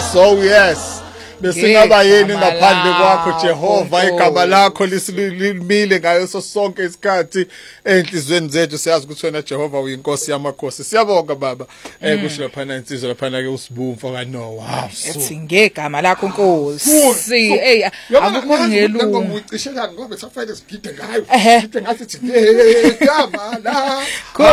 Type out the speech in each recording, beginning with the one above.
oh yes. Besingaba yini ngaphandle kwakho Jehova, igama lakho lisimile ngayo sonke isikhathi enhlizweni zethu. Siyazi ukuthi wena Jehova uyinkosi yamakhosi. Siyabonga baba kusho lapha insizwa lapha ke usibumfa kaNoah. Ethi ngegama lakho Nkosi. Hey akukungelu. Ngomcishela ngoba safanele sigide ngayo. Sigide ngathi ngegama lakho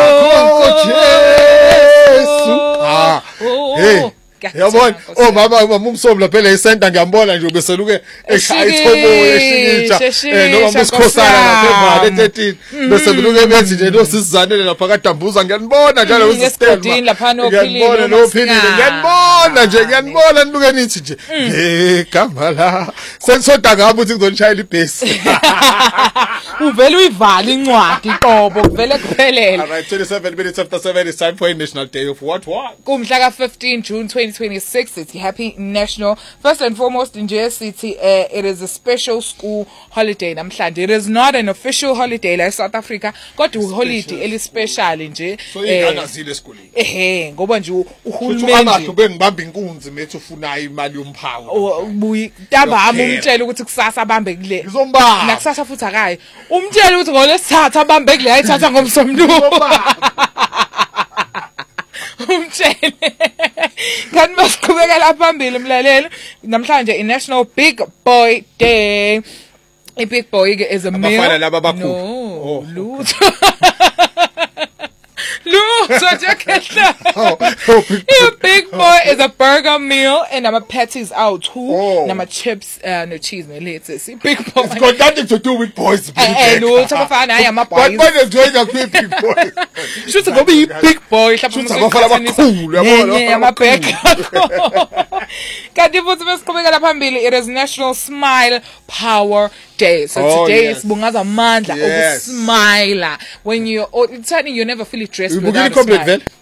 Jesu. Hey. Yabona baba umsomla phela isenta ngiyambona nje beseluke eshaya ithobo eshintsha noma musikhosana lapha e13 beseluke bethi nje nosizanele lapha kaDambuza ngiyanibona njalo usistelma lapha nophilile ngiyanibona niluke nithi nje ngegama la sensoda ngabe uthi ngizonishayela ibhesi uvela uyivala incwadi qobo kuvele kuphelele. All right, 27 minutes after 7 is time for a national day of what kumhla ka 15 June 2026. It's happy national. First and foremost in JSCT, it is a special school holiday namhlanje. It is not an official holiday like South Africa, kodwa holiday eli special nje. So ingane zile esikoleni. Ngoba nje uhulumeni abantu bengibamba inkunzi methu ufunayo imali yomphawu. Buyi tabama umtshela ukuthi kusasa abambe kule. Ngizombamba. Nakusasa futhi akayi. Umtshela ukuthi ngolesithathu abambe kule ayithatha ngomsombuluko. Umtshele kanti basiqhubekela phambili umlaleli namhlanje i-National Big Boy Day. I-Big Boy is a meal. Abafana laba abakhulu. No, lutho. Lutho jakhetla. Big Boy is a burger meal and nama patties out too. Nama chips no cheese no lettuce. Big Boy. It's got nothing to do with boys. Lutho abafana hayi ama boys. But enjoying a Big Boy. Should ngoba i-Big Boy hlapha abafana abakhulu yabona. Ama burger. Kanti futhi besiqhubekela phambili, it is National Smile Power Day. So today is bungaza amandla okusmile. When you're never fully dressed without a smile.